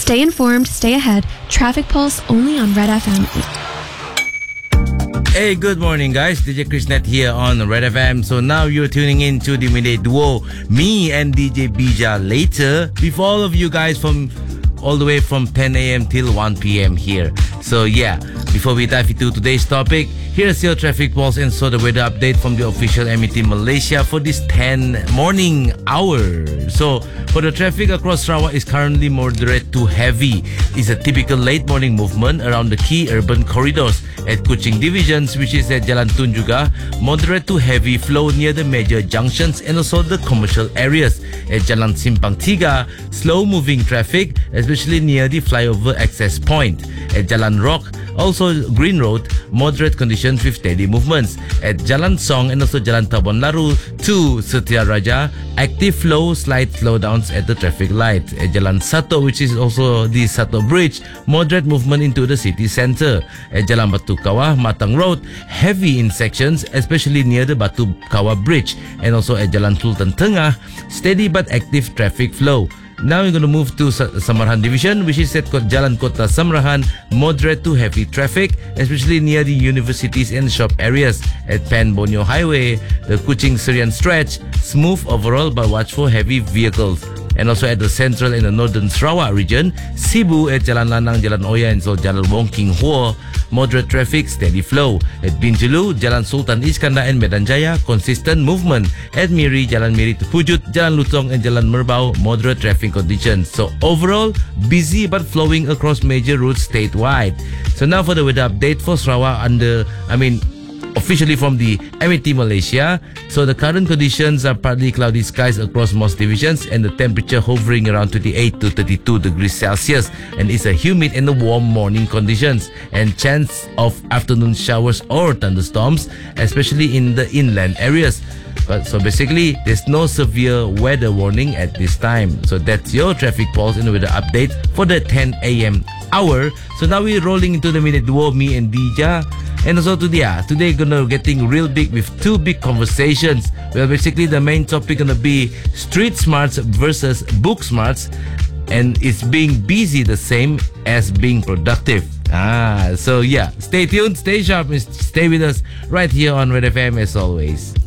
Stay informed, stay ahead. Traffic Pulse only on Red FM. Hey, good morning, guys. DJ Krishnet here on Red FM. So now you're tuning in to the Midday Duo, me and DJ Bija later, with all of you guys from all the way from 10 a.m. till 1 p.m. here. So yeah, before we dive into today's topic, here's your traffic pulse and so the weather update from the official MET Malaysia for this 10 morning hour. So for the traffic across Sarawak is currently moderate to heavy. It's a typical late morning movement around the key urban corridors. At Kuching Divisions, which is at Jalan Tun juga, moderate to heavy flow near the major junctions and also the commercial areas. At Jalan Simpang Tiga, slow moving traffic, especially near the flyover access point. At Jalan Rock, also Green Road, moderate conditions with steady movements. At Jalan Song and also Jalan Tabon Laru to Setia Raja, active flow, slight slowdowns at the traffic light. At Jalan Sato, which is also the Sato Bridge, moderate movement into the city center. At Jalan Batu Kawah, Matang Road, heavy in sections, especially near the Batu Kawah Bridge. And also at Jalan Sultan Tengah, steady but active traffic flow. Now we're going to move to Samarahan Division, which is at Jalan Kota Samarahan, moderate to heavy traffic, especially near the universities and shop areas. At Pan Borneo Highway, the Kuching Serian stretch, smooth overall but watch for heavy vehicles. And also at the central and the northern Sarawak region, Sibu at Jalan Lanang, Jalan Oya and so Jalan Wong King Hua, moderate traffic, steady flow. At Bintulu, Jalan Sultan Iskandar and Medan Jaya, consistent movement. At Miri, Jalan Miri to Pujut, Jalan Lutong and Jalan Merbau, moderate traffic conditions. So overall, busy but flowing across major routes statewide. So now for the weather update for Sarawak officially from the MET Malaysia. So the current conditions are partly cloudy skies across most divisions and the temperature hovering around 28 to 32 degrees Celsius, and it's a humid and a warm morning conditions and chance of afternoon showers or thunderstorms, especially in the inland areas. But so basically, there's no severe weather warning at this time. So that's your traffic pulse and weather update for the 10 a.m. hour. So now we're rolling into the Midday Duo, me and Dija. And also today gonna getting real big with two big conversations. Well, basically the main topic gonna be street smarts versus book smarts, and it's being busy the same as being productive. So yeah, stay tuned, stay sharp, and stay with us right here on Red FM as always.